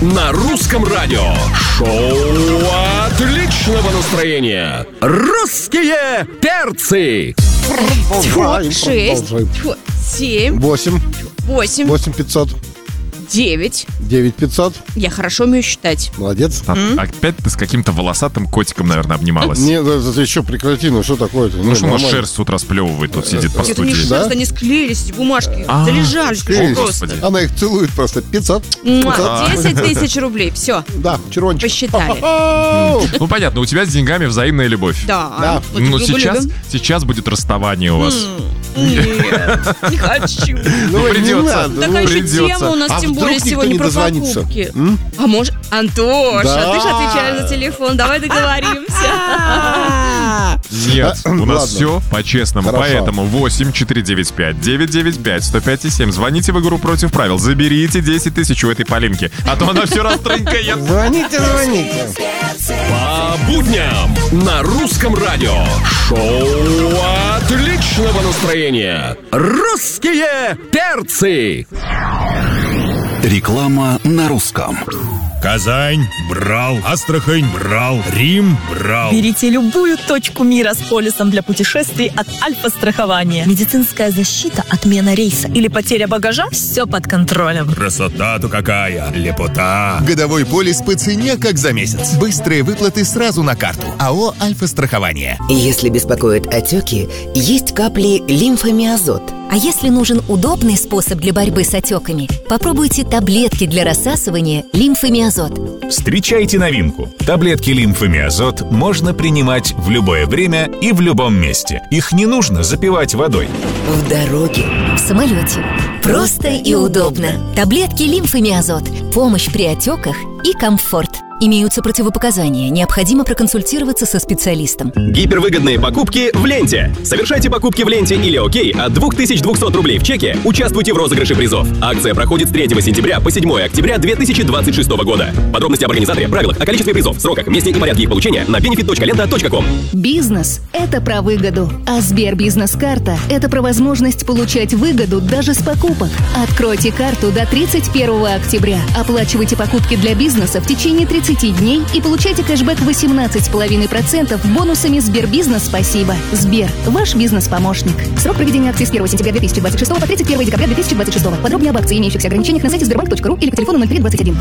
на русском радио. Шоу отличного настроения. Русские перцы. 6, 7, 8. 8500. 9. 9500. Я хорошо умею считать. Молодец. Опять ты с каким-то волосатым котиком, наверное, обнималась. Не, ты еще прекрати, ну что такое-то? Ну что у нас шерсть с утра сплевывает, тут сидит по Это не студии. шерсть, они склеились, эти бумажки. Залежались просто. Она их целует просто. 500. 10 тысяч рублей, все. Да, червончик. Посчитали. Ну понятно, у тебя с деньгами взаимная любовь. Да. мы Ну друг друга любим. сейчас будет расставание у вас. Нет, не хочу. Ну, не придется. надо. Такая еще придется. тема у нас, А тем вдруг более никто сегодня не про дозвонится? покупки. А может, Антоша, Да. ты же отвечаешь за телефон, давай договоримся. Нет, у нас Ладно. все по-честному. Хорошо. Поэтому 8-495-995-105-7. Звоните в игру против правил. Заберите 10 тысяч у этой Полинки, а то она все растрынкает. Звоните. По будням на русском радио. Шоу отличного настроения. Русские перцы. Реклама на русском. Казань брал, Астрахань брал, Рим брал. Берите любую точку мира с полисом для путешествий от Альфа-страхования. Медицинская защита, отмена рейса или потеря багажа – все под контролем. Красота-то какая, лепота. Годовой полис по цене, как за месяц. Быстрые выплаты сразу на карту. АО «Альфа-страхование». Если беспокоят отеки, есть капли лимфомиазот. А если нужен удобный способ для борьбы с отеками, попробуйте таблетки для рассасывания лимфомиазот. Встречайте новинку. Таблетки лимфомиазот можно принимать в любое время и в любом месте. Их не нужно запивать водой. В дороге, В самолете. Просто и удобно. Таблетки лимфомиазот. Помощь при отеках и комфорт. Имеются противопоказания. Необходимо проконсультироваться со специалистом. Гипервыгодные покупки в ленте. Совершайте покупки в ленте или ОКей от 2200 рублей в чеке. Участвуйте в розыгрыше призов. Акция проходит с 3 сентября по 7 октября 2026 года. Подробности об организаторе, правилах, о количестве призов, сроках, месте и порядке их получения на benefit.lenta.com. Бизнес – это про выгоду, а Сбербизнес-карта – это про возможность получать выгоду даже с покупок. Откройте карту до 31 октября. Оплачивайте покупки для бизнеса в течение 30 дней и получайте кэшбэк 18,5% бонусами Сбербизнес «Спасибо». Сбер – ваш бизнес-помощник. Срок проведения акции с 1 сентября 2026 по 31 декабря 2026. Подробнее об акции и имеющихся ограничениях на сайте sberbank.ru или по телефону 0321.